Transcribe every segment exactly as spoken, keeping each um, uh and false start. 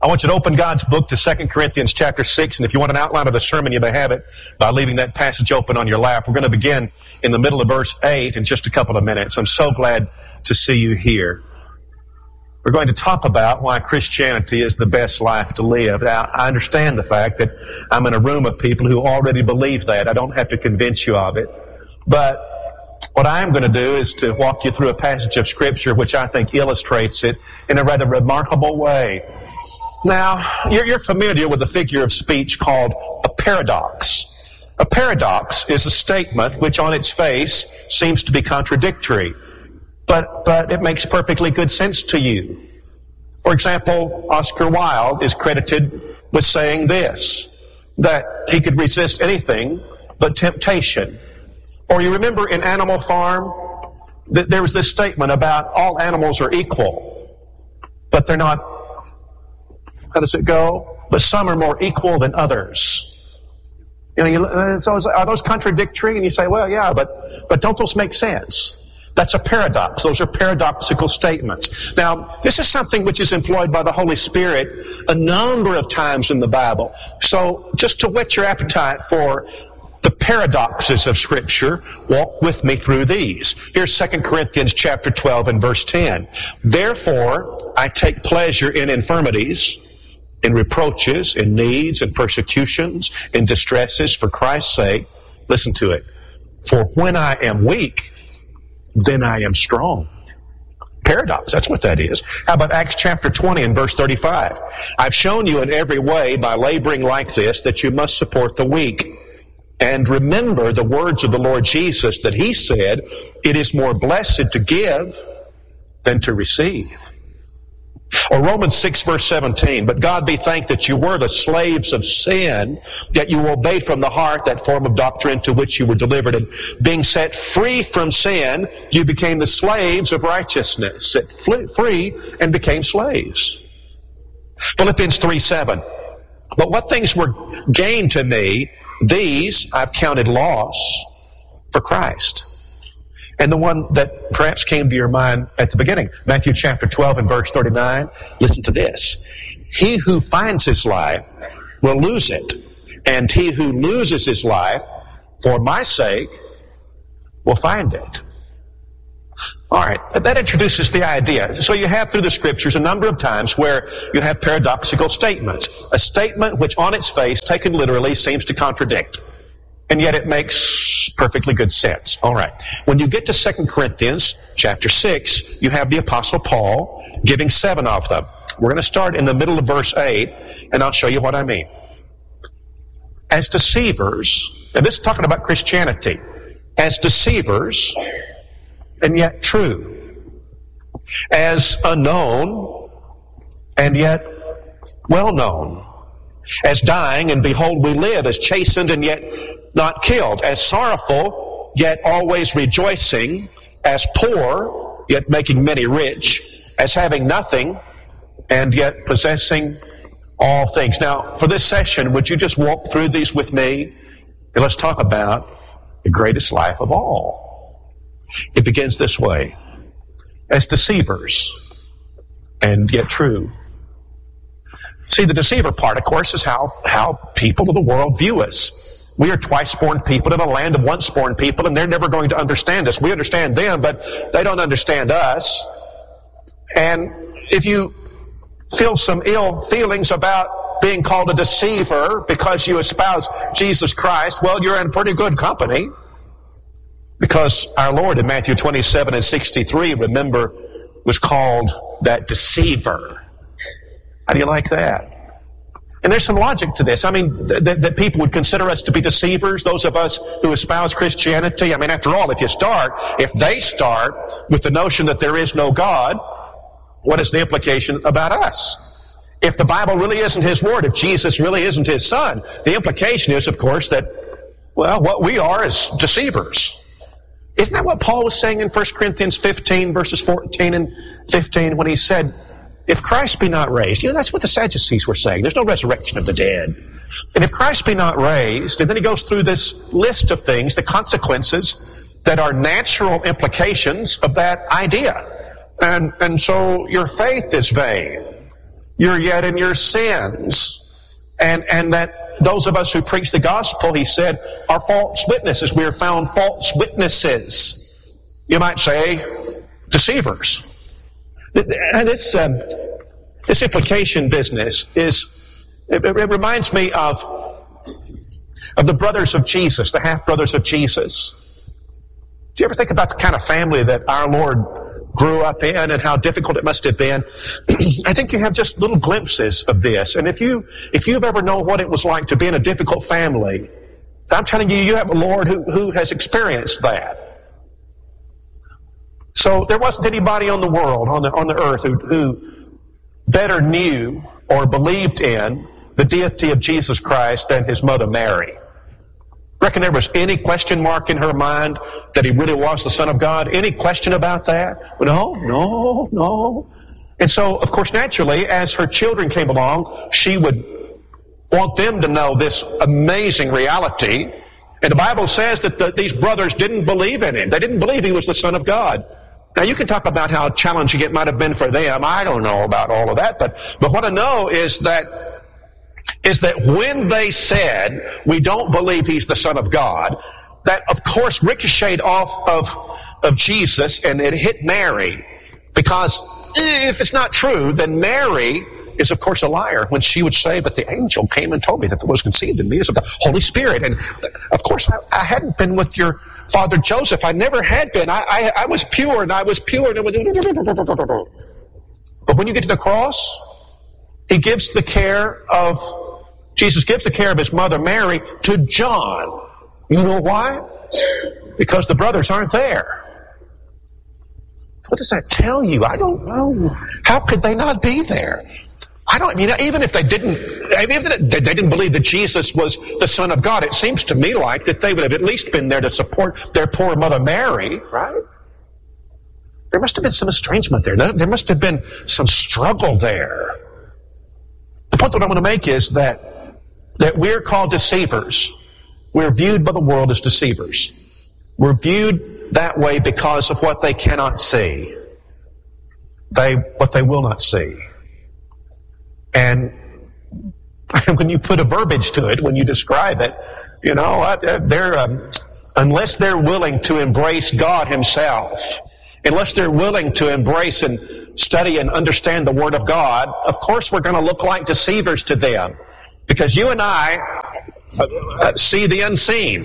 I want you to open God's book to Second Corinthians chapter six, and if you want an outline of the sermon, you may have it by leaving that passage open on your lap. We're going to begin in the middle of verse eight in just a couple of minutes. I'm so glad to see you here. We're going to talk about why Christianity is the best life to live. Now, I understand the fact that I'm in a room of people who already believe that. I don't have to convince you of it. But what I am going to do is to walk you through a passage of Scripture which I think illustrates it in a rather remarkable way. Now, you're, you're familiar with the figure of speech called a paradox. A paradox is a statement which on its face seems to be contradictory, but, but it makes perfectly good sense to you. For example, Oscar Wilde is credited with saying this, that he could resist anything but temptation. Or you remember in Animal Farm, that there was this statement about all animals are equal, but they're not. How does it go? But some are more equal than others. You know, you, so are those contradictory? And you say, well, yeah, but, but don't those make sense? That's a paradox. Those are paradoxical statements. Now, this is something which is employed by the Holy Spirit a number of times in the Bible. So, just to whet your appetite for the paradoxes of Scripture, walk with me through these. Here's Second Corinthians chapter twelve and verse ten. Therefore, I take pleasure in infirmities, in reproaches, in needs, in persecutions, in distresses for Christ's sake. Listen to it. For when I am weak, then I am strong. Paradox, that's what that is. How about Acts chapter twenty and verse thirty-five? I've shown you in every way by laboring like this that you must support the weak. And remember the words of the Lord Jesus that He said, it is more blessed to give than to receive. Or Romans six verse seventeen, but God be thanked that you were the slaves of sin, that you obeyed from the heart that form of doctrine to which you were delivered, and being set free from sin, you became the slaves of righteousness, set free and became slaves. Philippians three seven, but what things were gained to me, these I've counted loss for Christ. And the one that perhaps came to your mind at the beginning, Matthew chapter twelve and verse thirty-nine, listen to this. He who finds his life will lose it, and he who loses his life for my sake will find it. All right, that introduces the idea. So you have through the Scriptures a number of times where you have paradoxical statements. A statement which on its face, taken literally, seems to contradict. And yet it makes perfectly good sense. All right. When you get to Second Corinthians chapter six, you have the Apostle Paul giving seven of them. We're going to start in the middle of verse eight, and I'll show you what I mean. As deceivers, and this is talking about Christianity, as deceivers, and yet true. As unknown, and yet well known. As dying, and behold we live, as chastened and yet not killed, as sorrowful, yet always rejoicing, as poor, yet making many rich, as having nothing, and yet possessing all things. Now, for this session, would you just walk through these with me? And let's talk about the greatest life of all. It begins this way. As deceivers, and yet true. See, the deceiver part, of course, is how, how people of the world view us. We are twice-born people in a land of once-born people, and they're never going to understand us. We understand them, but they don't understand us. And if you feel some ill feelings about being called a deceiver because you espouse Jesus Christ, well, you're in pretty good company. Because our Lord in Matthew twenty-seven and sixty-three, remember, was called that deceiver. How do you like that? And there's some logic to this. I mean, th- th- that people would consider us to be deceivers, those of us who espouse Christianity. I mean, after all, if you start, if they start with the notion that there is no God, what is the implication about us? If the Bible really isn't His Word, if Jesus really isn't His Son, the implication is, of course, that, well, what we are is deceivers. Isn't that what Paul was saying in First Corinthians fifteen, verses fourteen and fifteen, when he said, if Christ be not raised, you know, that's what the Sadducees were saying. There's no resurrection of the dead. And if Christ be not raised, and then he goes through this list of things, the consequences that are natural implications of that idea. And, and so your faith is vain. you're yet in your sins. And, and that those of us who preach the gospel, he said, are false witnesses. We are found false witnesses. You might say, deceivers. And this, um, this implication business is, it, it reminds me of, of the brothers of Jesus, the half-brothers of Jesus. Do you ever think about the kind of family that our Lord grew up in and how difficult it must have been? I think you have just little glimpses of this. And if you, if you've ever known what it was like to be in a difficult family, I'm telling you, you have a Lord who, who has experienced that. So there wasn't anybody on the world, on the, on the earth, who, who better knew or believed in the deity of Jesus Christ than his mother Mary. Reckon there was any question mark in her mind that he really was the Son of God? Any question about that? No, no, no. And so, of course, naturally, as her children came along, she would want them to know this amazing reality. And the Bible says that the, these brothers didn't believe in him. They didn't believe he was the Son of God. Now, you can talk about how challenging it might have been for them. I don't know about all of that. But, but what I know is that is that when they said, we don't believe he's the Son of God, that of course ricocheted off of, of Jesus and it hit Mary. Because if it's not true, then Mary is of course a liar when she would say, but the angel came and told me that there was conceived in me as of the Holy Spirit. And of course I, I hadn't been with your father Joseph. I never had been. I, I, I was pure and I was pure. And it was... But when you get to the cross, he gives the care of, Jesus gives the care of his mother Mary to John. You know why? Because the brothers aren't there. What does that tell you? I don't know. How could they not be there? I don't, you know, even if they didn't, even if they didn't believe that Jesus was the Son of God, it seems to me like that they would have at least been there to support their poor mother Mary, right? There must have been some estrangement there. There must have been some struggle there. The point that I want to make is that that we're called deceivers. We're viewed by the world as deceivers. We're viewed that way because of what they cannot see. They, what they will not see. And when you put a verbiage to it, when you describe it, you know, they're, um, unless they're willing to embrace God himself, unless they're willing to embrace and study and understand the Word of God, of course we're going to look like deceivers to them. Because you and I uh, see the unseen.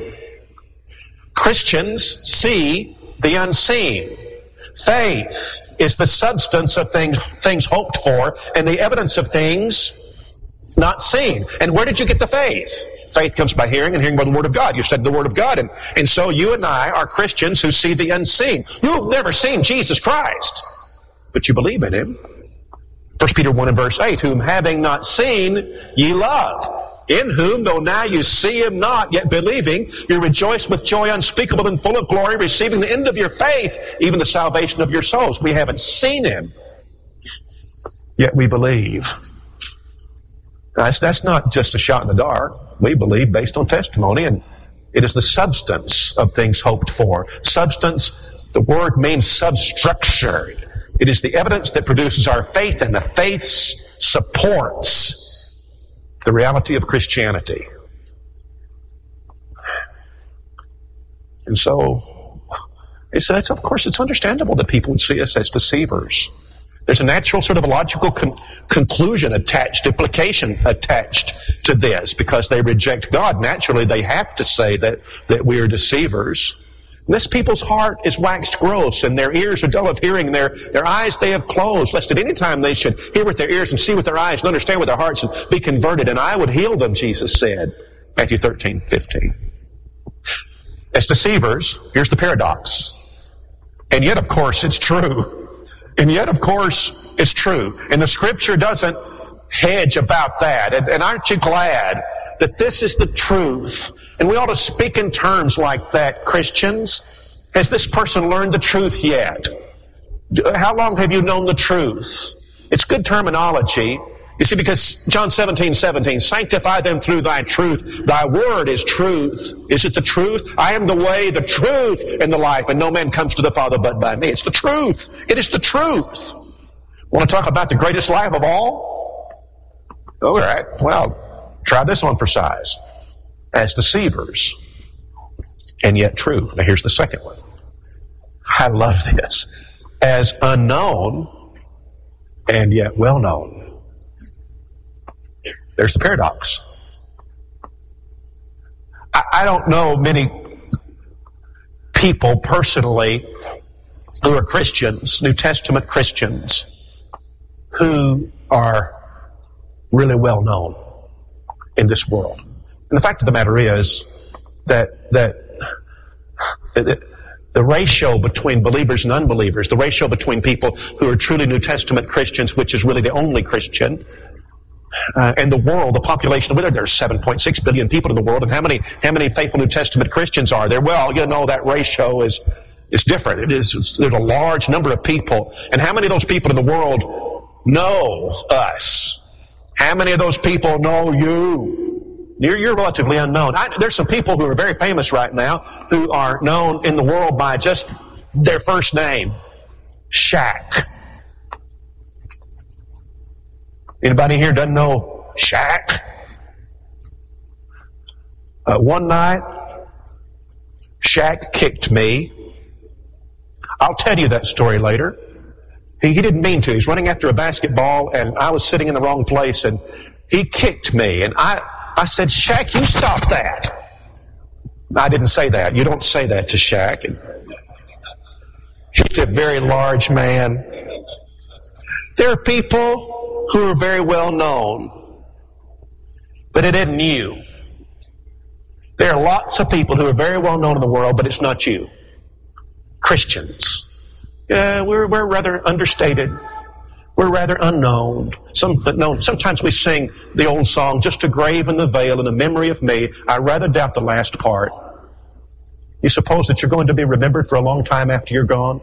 Christians see the unseen. Faith is the substance of things, things hoped for and the evidence of things not seen. And where did you get the faith? Faith comes by hearing, and hearing by the Word of God. You study the Word of God. And, and so you and I are Christians who see the unseen. You've never seen Jesus Christ, but you believe in him. First Peter one and verse eight, whom having not seen, ye love. In whom, though now you see him not, yet believing, you rejoice with joy unspeakable and full of glory, receiving the end of your faith, even the salvation of your souls. We haven't seen him, yet we believe. That's, that's not just a shot in the dark. We believe based on testimony, and it is the substance of things hoped for. Substance, the word means substructure. It is the evidence that produces our faith, and the faith supports the reality of Christianity. And so, it's, it's, of course, it's understandable that people would see us as deceivers. There's a natural sort of a logical con- conclusion attached, implication attached to this, because they reject God. Naturally, they have to say that, that we are deceivers. This people's heart is waxed gross, and their ears are dull of hearing, their, their eyes they have closed, lest at any time they should hear with their ears and see with their eyes and understand with their hearts and be converted, and I would heal them, Jesus said. Matthew thirteen fifteen. As deceivers, here's the paradox. And yet, of course, it's true. And yet, of course, it's true. And the Scripture doesn't hedge about that. And, and aren't you glad that this is the truth? And we ought to speak in terms like that, Christians. Has this person learned the truth yet? How long have you known the truth? It's good terminology. You see, because John seventeen seventeen, sanctify them through thy truth. Thy word is truth. Is it the truth? I am the way, the truth, and the life, and no man comes to the Father but by me. It's the truth. It is the truth. Want to talk about the greatest life of all? All right, well, try this on for size. As deceivers, and yet true. Now here's the second one. I love this. As unknown, and yet well known. There's the paradox. I, I don't know many people personally who are Christians, New Testament Christians, who are really well known in this world. And the fact of the matter is that that the, the ratio between believers and unbelievers, the ratio between people who are truly New Testament Christians, which is really the only Christian, uh, and the world, the population of it, there's seven point six billion people in the world, and how many how many faithful New Testament Christians are there? Well, you know, that ratio is is different. It is there's a large number of people, and how many of those people in the world know us? How many of those people know you? You're, you're relatively unknown. I, there's some people who are very famous right now who are known in the world by just their first name. Shaq. Anybody here doesn't know Shaq? Uh, one night, Shaq kicked me. I'll tell you that story later. He, he didn't mean to. He's running after a basketball, and I was sitting in the wrong place, and he kicked me. And I, I said, Shaq, you stop that. I didn't say that. You don't say that to Shaq. And he's a very large man. There are people who are very well known, but it isn't you. There are lots of people who are very well known in the world, but it's not you. Christians. Yeah, we're, we're rather understated. We're rather unknown. Some, no, sometimes we sing the old song, just a grave in the veil and a memory of me. I rather doubt the last part. You suppose that you're going to be remembered for a long time after you're gone?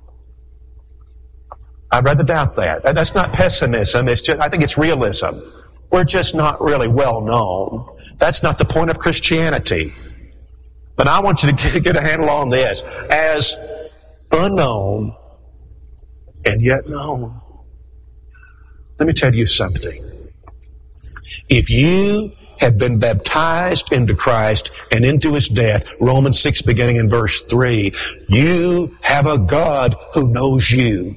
I rather doubt that. That's not pessimism. It's just, I think it's realism. We're just not really well known. That's not the point of Christianity. But I want you to get a handle on this. As unknown and yet known. Let me tell you something. If you have been baptized into Christ and into His death, Romans six beginning in verse three, you have a God who knows you.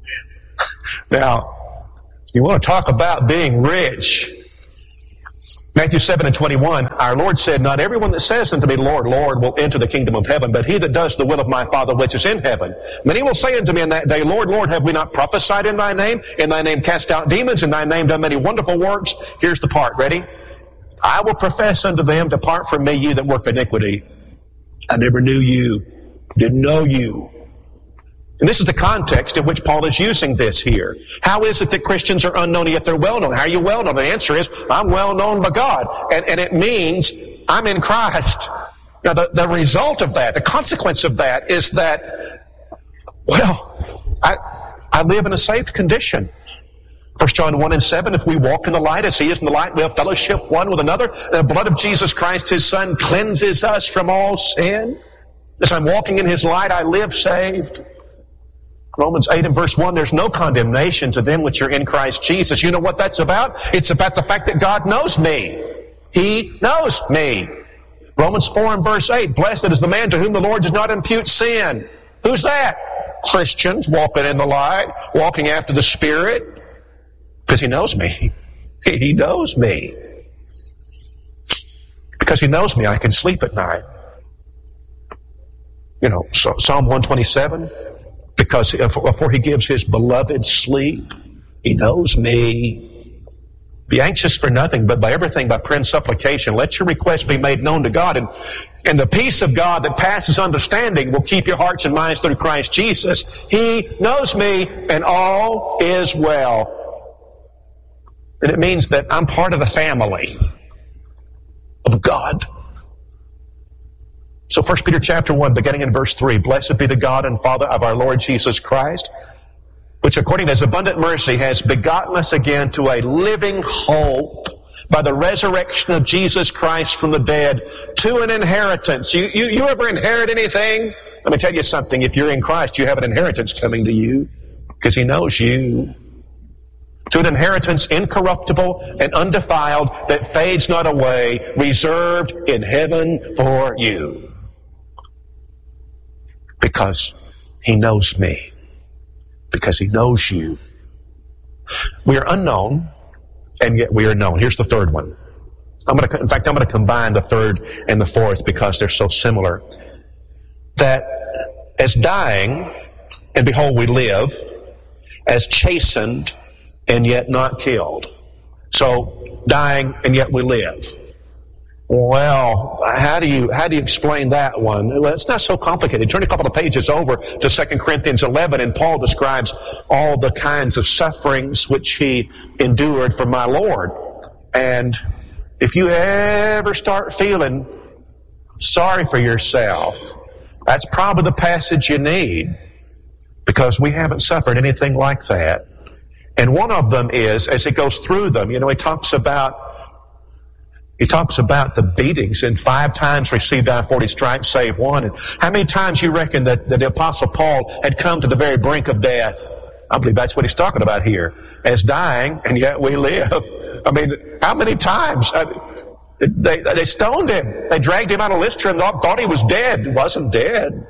Now, you want to talk about being rich. Matthew seven and twenty-one, our Lord said, not everyone that says unto me, Lord, Lord, will enter the kingdom of heaven, but he that does the will of my Father which is in heaven. Many will say unto me in that day, Lord, Lord, have we not prophesied in thy name? In thy name cast out demons, in thy name done many wonderful works. Here's the part, ready? I will profess unto them, depart from me, ye that work iniquity. I never knew you, didn't know you. And this is the context in which Paul is using this here. How is it that Christians are unknown yet they're well known? How are you well known? The answer is, I'm well known by God. And, and it means I'm in Christ. Now the, the result of that, the consequence of that is that, well, I, I live in a saved condition. First John one and seven, if we walk in the light as He is in the light, we have fellowship one with another. The blood of Jesus Christ, His Son, cleanses us from all sin. As I'm walking in His light, I live saved. Romans eight and verse one, there's no condemnation to them which are in Christ Jesus. You know what that's about? It's about the fact that God knows me. He knows me. Romans four and verse eight, blessed is the man to whom the Lord does not impute sin. Who's that? Christians walking in the light, walking after the Spirit, because He knows me. He knows me. Because He knows me, I can sleep at night. You know, so Psalm one twenty-seven, because before He gives His beloved sleep, He knows me. Be anxious for nothing, but by everything by prayer and supplication, let your requests be made known to God. And, and the peace of God that passes understanding will keep your hearts and minds through Christ Jesus. He knows me, and all is well. And it means that I'm part of the family of God. So First Peter chapter one, beginning in verse three, blessed be the God and Father of our Lord Jesus Christ, which according to His abundant mercy has begotten us again to a living hope by the resurrection of Jesus Christ from the dead, to an inheritance. You, you, you ever inherit anything? Let me tell you something. If you're in Christ, you have an inheritance coming to you because He knows you. to an inheritance incorruptible and undefiled that fades not away, reserved in heaven for you. Because He knows me. Because He knows you. We are unknown, and yet we are known. Here's the third one. I'm going to, in fact, I'm going to combine the third and the fourth because they're so similar. That as dying, and behold, we live, as chastened, and yet not killed. So, dying, and yet we live. Well, how do you how do you explain that one? Well, it's not so complicated. Turn a couple of pages over to Second Corinthians eleven, and Paul describes all the kinds of sufferings which he endured for my Lord. And if you ever start feeling sorry for yourself, that's probably the passage you need, because we haven't suffered anything like that. And one of them is, as he goes through them, you know, he talks about He talks about the beatings, and five times received I forty stripes, save one. And how many times you reckon that, that the Apostle Paul had come to the very brink of death? I believe that's what he's talking about here. As dying, and yet we live. I mean, how many times? I mean, they, they stoned him. They dragged him out of Lystra and thought, thought he was dead. He wasn't dead.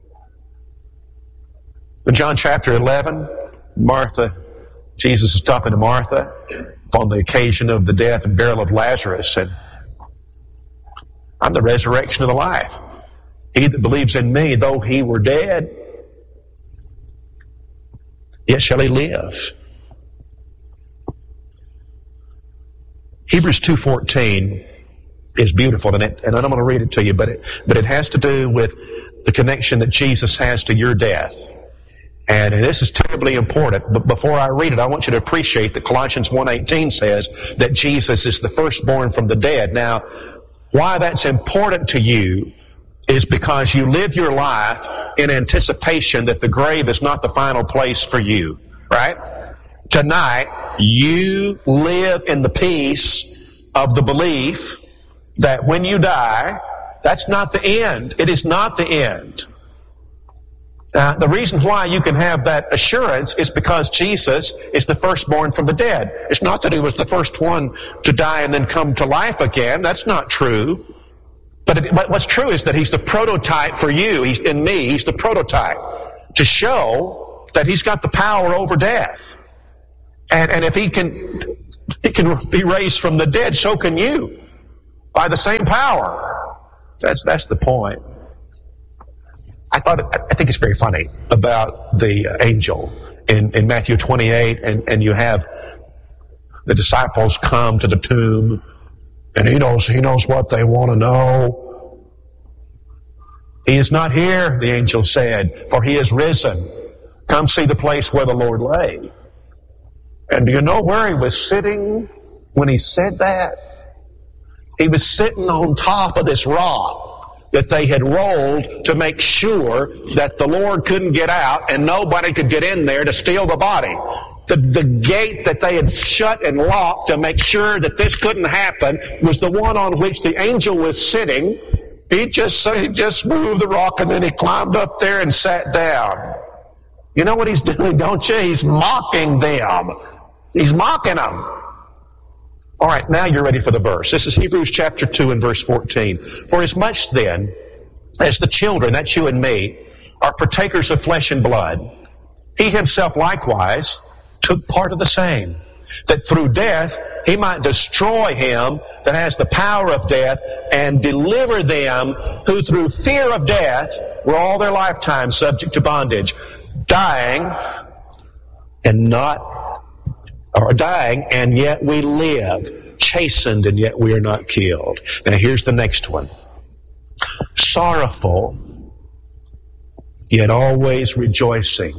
In John chapter eleven, Martha, Jesus is talking to Martha upon the occasion of the death and burial of Lazarus, and I'm the resurrection of the life. He that believes in me, though he were dead, yet shall he live. Hebrews two fourteen is beautiful, and, it, and I'm going to read it to you, but it, but it has to do with the connection that Jesus has to your death. And this is terribly important, but before I read it, I want you to appreciate that Colossians one eighteen says that Jesus is the firstborn from the dead. Now, why that's important to you is because you live your life in anticipation that the grave is not the final place for you, right? Tonight, you live in the peace of the belief that when you die, that's not the end. It is not the end. Uh, the reason why you can have that assurance is because Jesus is the firstborn from the dead. It's not that He was the first one to die and then come to life again. That's not true. But, it, but what's true is that He's the prototype for you. He's in me. He's the prototype to show that He's got the power over death. And, and if He can, He can be raised from the dead, so can you by the same power. That's, that's the point. I thought, I think it's very funny about the angel in, in Matthew twenty-eight, and, and you have the disciples come to the tomb, and he knows, he knows what they want to know. He is not here, the angel said, for He is risen. Come see the place where the Lord lay. And do you know where He was sitting when He said that? He was sitting on top of this rock that they had rolled to make sure that the Lord couldn't get out and nobody could get in there to steal the body. The, the gate that they had shut and locked to make sure that this couldn't happen was the one on which the angel was sitting. He just, he just moved the rock, and then he climbed up there and sat down. You know what he's doing, don't you? He's mocking them. He's mocking them. All right, now you're ready for the verse. This is Hebrews chapter two and verse fourteen. For as much then as the children, that's you and me, are partakers of flesh and blood, He Himself likewise took part of the same, that through death He might destroy him that has the power of death, and deliver them who through fear of death were all their lifetime subject to bondage, dying and not or dying, and yet we live, chastened, and yet we are not killed. Now here's the next one. Sorrowful, yet always rejoicing.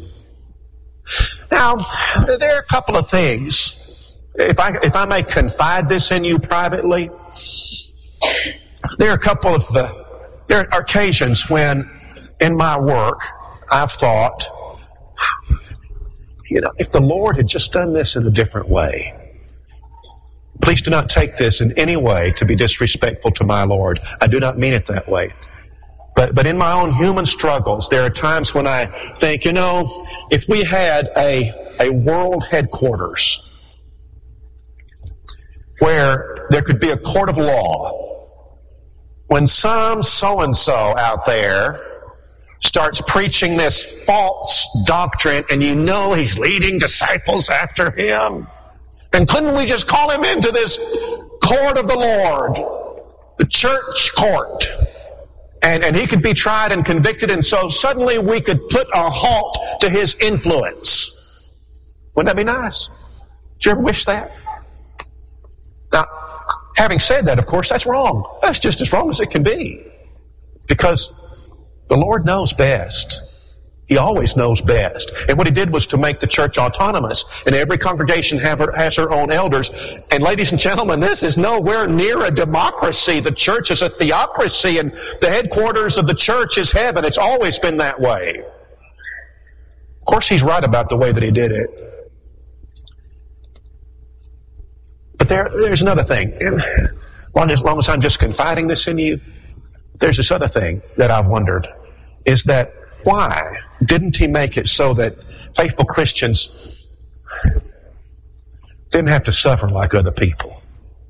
Now, there are a couple of things. If I, if I may confide this in you privately, there are a couple of, uh, there are occasions when in my work I've thought, you know, if the Lord had just done this in a different way. Please do not take this in any way to be disrespectful to my Lord. I do not mean it that way. But but in my own human struggles, there are times when I think, you know, if we had a a world headquarters where there could be a court of law. When some so-and-so out there starts preaching this false doctrine and you know he's leading disciples after him, and couldn't we just call him into this court of the Lord, the church court, and, and he could be tried and convicted, and so suddenly we could put a halt to his influence. Wouldn't that be nice? Did you ever wish that? Now, having said that, of course, that's wrong. That's just as wrong as it can be. Because the Lord knows best. He always knows best. And what he did was to make the church autonomous. And every congregation have her, has her own elders. And ladies and gentlemen, this is nowhere near a democracy. The church is a theocracy, and the headquarters of the church is heaven. It's always been that way. Of course, he's right about the way that he did it. But there, there's another thing. And long as long as I'm just confiding this in you, there's this other thing that I've wondered, is that why didn't he make it so that faithful Christians didn't have to suffer like other people?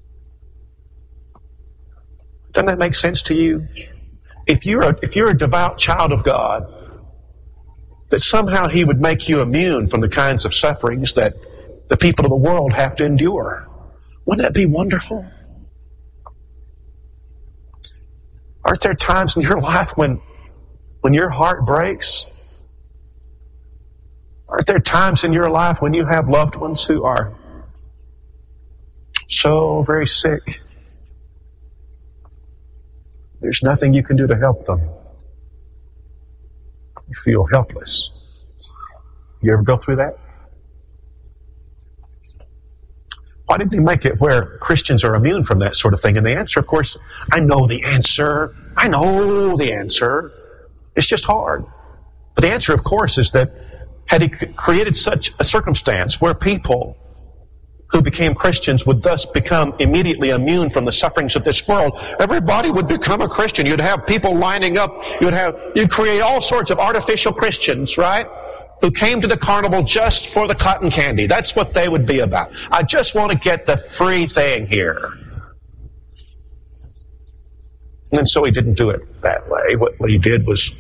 Doesn't that make sense to you? If you're a, if you're a devout child of God, that somehow he would make you immune from the kinds of sufferings that the people of the world have to endure. Wouldn't that be wonderful? Aren't there times in your life when when your heart breaks? Aren't there times in your life when you have loved ones who are so very sick? There's nothing you can do to help them. You feel helpless. You ever go through that? Why didn't he make it where Christians are immune from that sort of thing? And the answer, of course, I know the answer. I know the answer. It's just hard. But the answer, of course, is that had he created such a circumstance where people who became Christians would thus become immediately immune from the sufferings of this world, everybody would become a Christian. You'd have people lining up. You'd have, you'd create all sorts of artificial Christians, right? Who came to the carnival just for the cotton candy. That's what they would be about. I just want to get the free thing here. And so he didn't do it that way. What, what he did was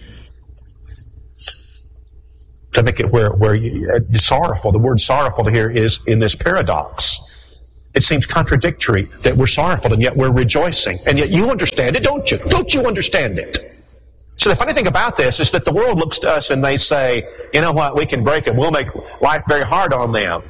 to make it where, where you, uh, sorrowful. The word sorrowful here is in this paradox. It seems contradictory that we're sorrowful and yet we're rejoicing. And yet you understand it, don't you? Don't you understand it? So the funny thing about this is that the world looks to us and they say, you know what, we can break it. We'll make life very hard on them.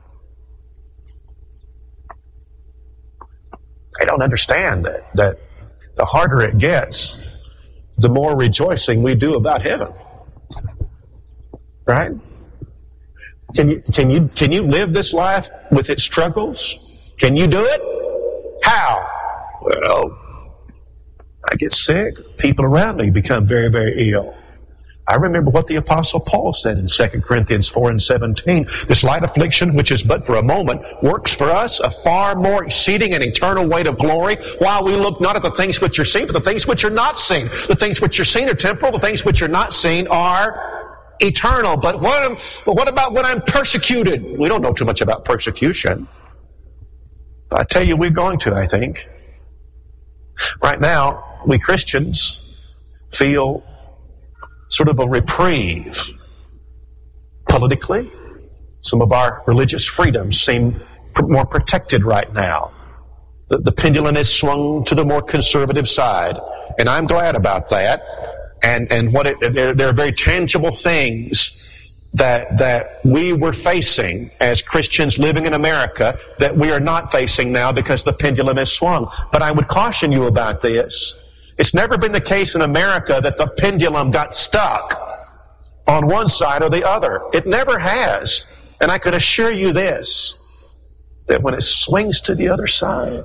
They don't understand that, that the harder it gets, the more rejoicing we do about heaven. Right? Can you, can you, can you live this life with its struggles? Can you do it? How? Well, I get sick. People around me become very, very ill. I remember what the Apostle Paul said in Second Corinthians four and seventeen. This light affliction, which is but for a moment, works for us a far more exceeding and eternal weight of glory, while we look not at the things which are seen, but the things which are not seen. The things which are seen are temporal. The things which are not seen are eternal. But what, but what about when I'm persecuted? We don't know too much about persecution. But I tell you, we're going to, I think. Right now, we Christians feel sort of a reprieve politically. Some of our religious freedoms seem more protected right now. The, the pendulum is swung to the more conservative side, and I'm glad about that. And and what it, there, there are very tangible things that that we were facing as Christians living in America that we are not facing now because the pendulum is swung. But I would caution you about this. It's never been the case in America that the pendulum got stuck on one side or the other. It never has. And I can assure you this, that when it swings to the other side,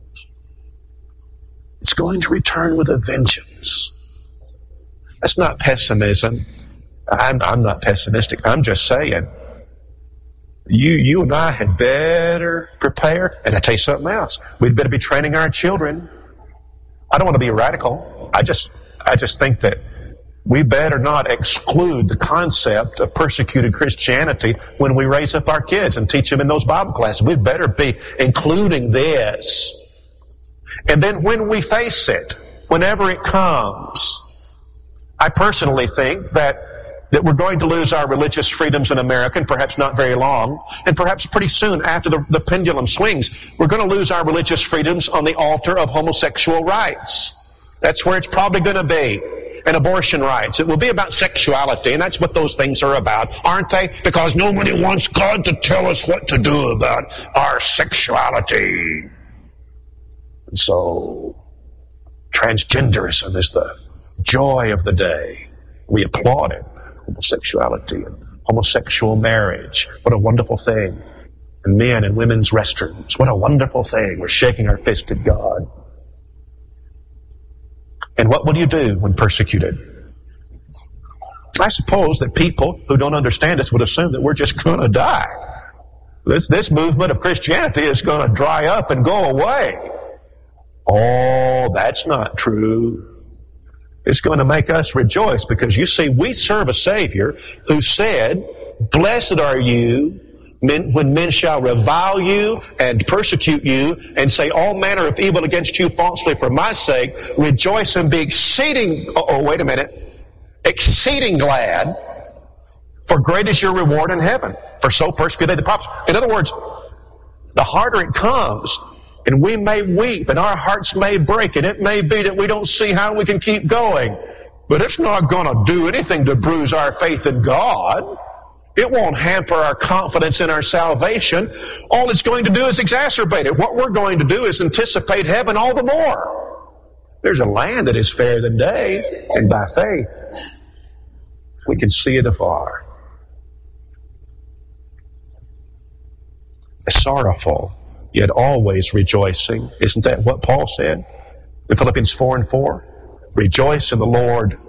it's going to return with a vengeance. That's not pessimism. I'm, I'm not pessimistic. I'm just saying, you, you and I had better prepare. And I tell you something else. We'd better be training our children. I don't want to be radical. I just, I just think that we better not exclude the concept of persecuted Christianity when we raise up our kids and teach them in those Bible classes. We better be including this. And then when we face it, whenever it comes, I personally think that that we're going to lose our religious freedoms in America, and perhaps not very long, and perhaps pretty soon after the, the pendulum swings, we're going to lose our religious freedoms on the altar of homosexual rights. That's where it's probably going to be. And abortion rights. It will be about sexuality, and that's what those things are about, aren't they? Because nobody wants God to tell us what to do about our sexuality. And so, transgenderism is the joy of the day. We applaud it. Homosexuality and homosexual marriage. What a wonderful thing. And men and women's restrooms. What a wonderful thing. We're shaking our fist at God. And what will you do when persecuted? I suppose that people who don't understand us would assume that we're just going to die. This, this movement of Christianity is going to dry up and go away. Oh, that's not true. It's going to make us rejoice because, you see, we serve a Savior who said, "Blessed are you men, when men shall revile you and persecute you and say all manner of evil against you falsely for my sake. Rejoice and be exceeding," oh, oh wait a minute, exceeding glad, for great is your reward in heaven. For so persecute they the prophets. In other words, the harder it comes, and we may weep, and our hearts may break, and it may be that we don't see how we can keep going. But it's not going to do anything to bruise our faith in God. It won't hamper our confidence in our salvation. All it's going to do is exacerbate it. What we're going to do is anticipate heaven all the more. There's a land that is fairer than day, and by faith, we can see it afar. Sorrowful, yet always rejoicing. Isn't that what Paul said in Philippians four and four? Rejoice in the Lord.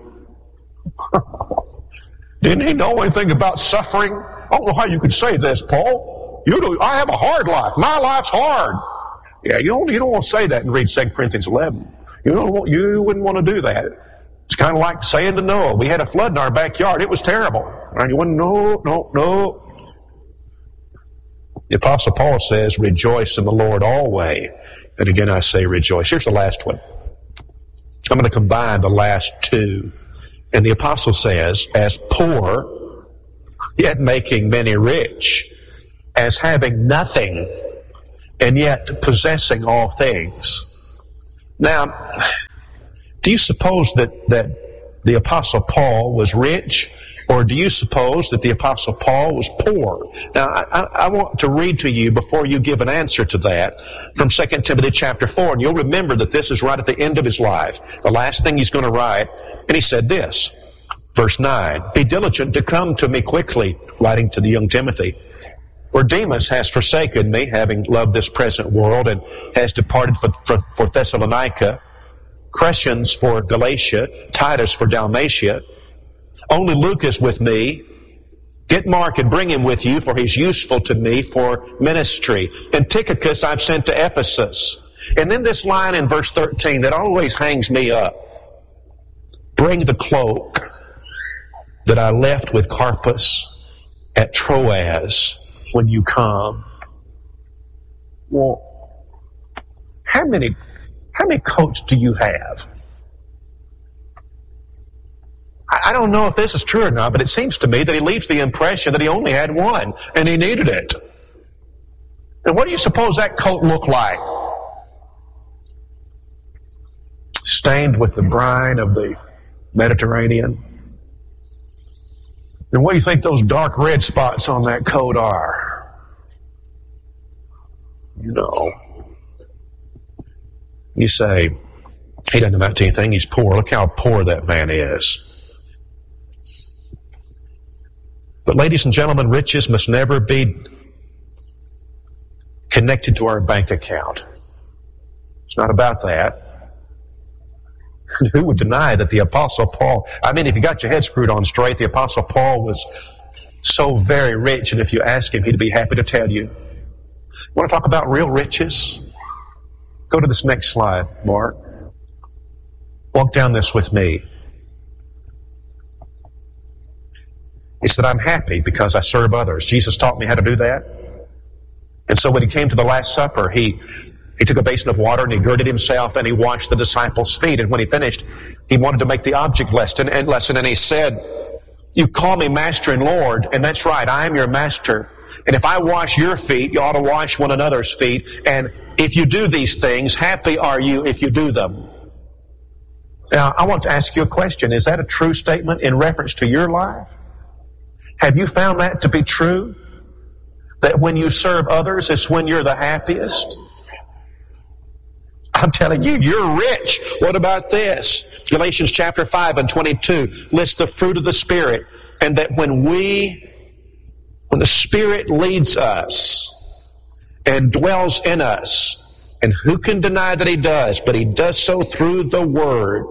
Didn't he know anything about suffering? I don't know how you could say this, Paul. You do, I have a hard life. My life's hard. Yeah, you don't, you don't want to say that and read Second Corinthians eleven. You don't want, you wouldn't want to do that. It's kind of like saying to Noah, we had a flood in our backyard. It was terrible. And you wouldn't, no, no, no. The Apostle Paul says, rejoice in the Lord always. And again, I say rejoice. Here's the last one. I'm going to combine the last two. And the Apostle says, as poor, yet making many rich, as having nothing, and yet possessing all things. Now, do you suppose that, that the Apostle Paul was rich? Or do you suppose that the Apostle Paul was poor? Now, I, I want to read to you before you give an answer to that from Second Timothy chapter four. And you'll remember that this is right at the end of his life, the last thing he's going to write. And he said this, verse nine, "Be diligent to come to me quickly," writing to the young Timothy. "For Demas has forsaken me, having loved this present world, and has departed for, for, for Thessalonica, Crescens for Galatia, Titus for Dalmatia. Only Luke is with me. Get Mark and bring him with you, for he's useful to me for ministry. And Tychicus I've sent to Ephesus." And then this line in verse thirteen that always hangs me up. "Bring the cloak that I left with Carpus at Troas when you come." Well, how many, how many coats do you have? I don't know if this is true or not, but it seems to me that he leaves the impression that he only had one, and he needed it. And what do you suppose that coat looked like? Stained with the brine of the Mediterranean. And what do you think those dark red spots on that coat are? You know. You say, he doesn't amount to anything, he's poor. Look how poor that man is. But ladies and gentlemen, riches must never be connected to our bank account. It's not about that. Who would deny that the Apostle Paul, I mean, if you got your head screwed on straight, the Apostle Paul was so very rich, and if you ask him, he'd be happy to tell you. You want to talk about real riches? Go to this next slide, Mark. Walk down this with me. He said, I'm happy because I serve others. Jesus taught me how to do that. And so when he came to the Last Supper, he, he took a basin of water and he girded himself and he washed the disciples' feet. And when he finished, he wanted to make the object lesson, and lesson, and he said, you call me Master and Lord, and that's right, I am your Master. And if I wash your feet, you ought to wash one another's feet. And if you do these things, happy are you if you do them. Now, I want to ask you a question. Is that a true statement in reference to your life? Have you found that to be true? That when you serve others, it's when you're the happiest? I'm telling you, you're rich. What about this? Galatians chapter five and twenty-two lists the fruit of the Spirit. And that when we, when the Spirit leads us and dwells in us, and who can deny that He does? But He does so through the Word.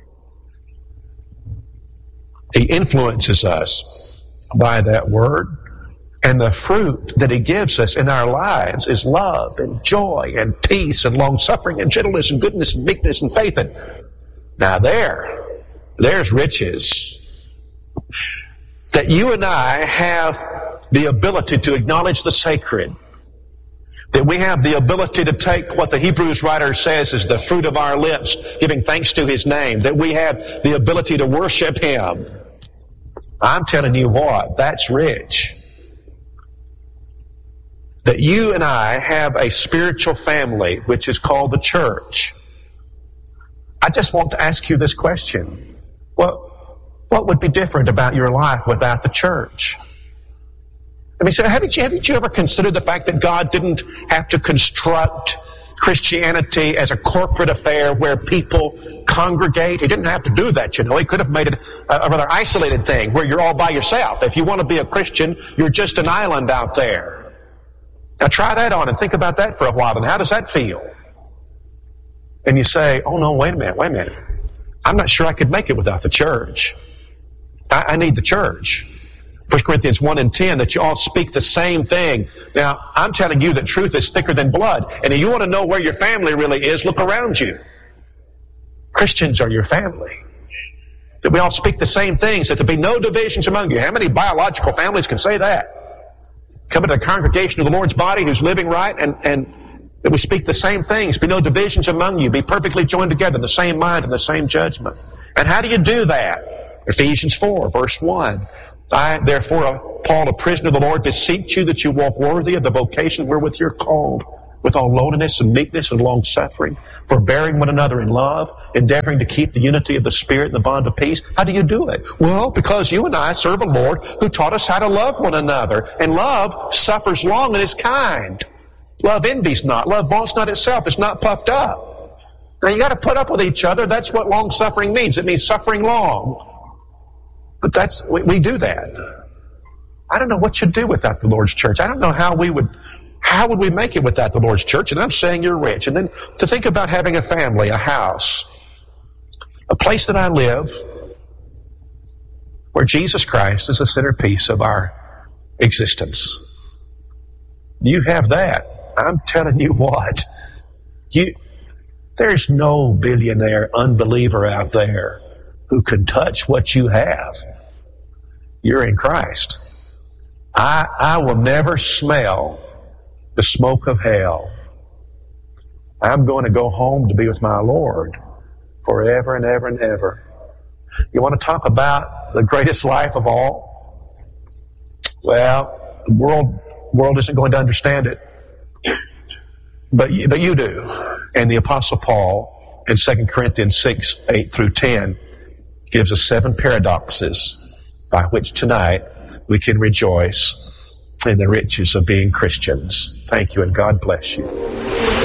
He influences us by that Word. And the fruit that He gives us in our lives is love and joy and peace and long-suffering and gentleness and goodness and meekness and faith. And now there, there's riches. That you and I have the ability to acknowledge the sacred. That we have the ability to take what the Hebrews writer says is the fruit of our lips, giving thanks to His name. That we have the ability to worship Him. I'm telling you what, that's rich. That you and I have a spiritual family which is called the church. I just want to ask you this question. Well, what would be different about your life without the church? I mean, so haven't you, haven't you ever considered the fact that God didn't have to construct Christianity as a corporate affair where people congregate? He didn't have to do that, you know. He could have made it a, a rather isolated thing where you're all by yourself. If you want to be a Christian, you're just an island out there. Now try that on and think about that for a while. And how does that feel? And you say, oh no, wait a minute, wait a minute. I'm not sure I could make it without the church. I, I need the church. First Corinthians one and ten, that you all speak the same thing. Now, I'm telling you that truth is thicker than blood. And if you want to know where your family really is, look around you. Christians are your family. That we all speak the same things, that there be no divisions among you. How many biological families can say that? Come into the congregation of the Lord's body who's living right, and, and that we speak the same things. Be no divisions among you. Be perfectly joined together in the same mind and the same judgment. And how do you do that? Ephesians four, verse one. I, therefore, Paul, a prisoner of the Lord, beseech you that you walk worthy of the vocation wherewith you're called, with all lowliness and meekness and long-suffering, forbearing one another in love, endeavoring to keep the unity of the Spirit in the bond of peace. How do you do it? Well, because you and I serve a Lord who taught us how to love one another. And love suffers long and is kind. Love envies not. Love vaunts not itself. It's not puffed up. Now, you got to put up with each other. That's what long-suffering means. It means suffering long. But that's, we, we do that. I don't know what you'd do without the Lord's church. I don't know how we would, how would we make it without the Lord's church? And I'm saying you're rich. And then to think about having a family, a house, a place that I live, where Jesus Christ is the centerpiece of our existence. You have that. I'm telling you what, you, there's no billionaire unbeliever out there who can touch what you have. You're in Christ. I, I will never smell the smoke of hell. I'm going to go home to be with my Lord forever and ever and ever. You want to talk about the greatest life of all? Well, the world, world isn't going to understand it. But you, but you do. And the Apostle Paul in Second Corinthians six, eight through ten gives us seven paradoxes by which tonight we can rejoice in the riches of being Christians. Thank you, and God bless you.